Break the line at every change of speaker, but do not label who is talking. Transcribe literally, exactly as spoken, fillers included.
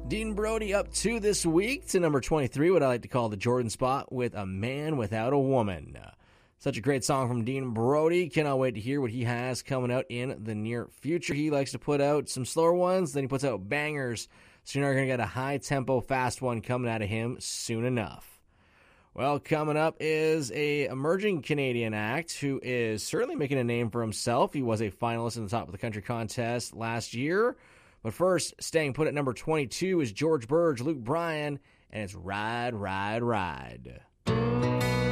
Dean Brody up two this week to number twenty-three, what I like to call the Jordan spot, with A Man Without a Woman. Such a great song from Dean Brody. Cannot wait to hear what he has coming out in the near future. He likes to put out some slower ones, then he puts out bangers. So you're going to get a high-tempo, fast one coming out of him soon enough. Well, coming up is a emerging Canadian act who is certainly making a name for himself. He was a finalist in the Top of the Country contest last year. But first, staying put at number twenty-two is George Burge, Luke Bryan, and it's Ride, Ride, Ride.